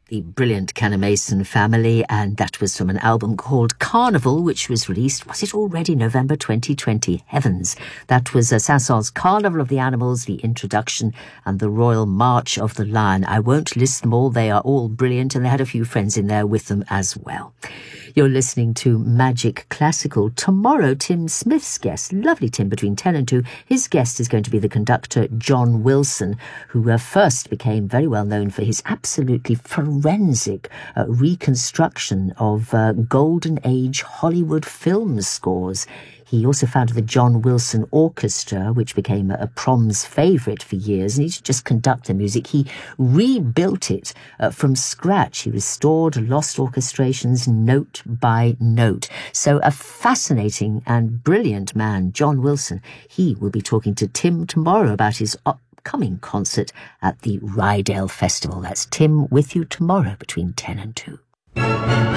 The brilliant Canna Mason family, and that was from an album called Carnival, which was released, was it already November 2020? Heavens. That was Saint-Saëns' Carnival of the Animals, the introduction, and the Royal March of the Lion. I won't list them all, they are all brilliant, and they had a few friends in there with them as well. You're listening to Magic Classical. Tomorrow, Tim Smith's guest, lovely Tim, between 10 and 2, his guest is going to be the conductor John Wilson, who first became very well known for his absolutely forensic reconstruction of Golden Age Hollywood film scores. He also founded the John Wilson Orchestra, which became a prom's favourite for years, and he didn't just conduct the music, he rebuilt it from scratch. He restored lost orchestrations note by note. So a fascinating and brilliant man, John Wilson. He will be talking to Tim tomorrow about his upcoming concert at the Rydale Festival. That's Tim with you tomorrow between 10 and 2.